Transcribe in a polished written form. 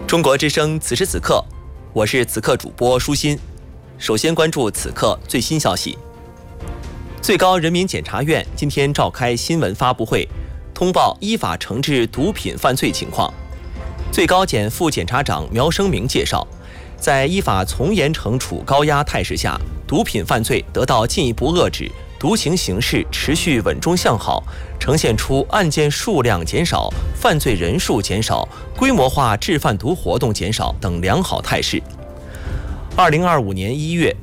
中国之声此时此刻，我是此刻主播舒心。首先关注此刻最新消息。最高人民检察院今天召开新闻发布会，通报依法惩治毒品犯罪情况。最高检副检察长苗生明介绍，在依法从严惩处高压态势下，毒品犯罪得到进一步遏制，毒刑形势持续稳中向好，呈现出案件数量减少、犯罪人数减少、规模化制贩毒活动减少等良好态势。2025年1月，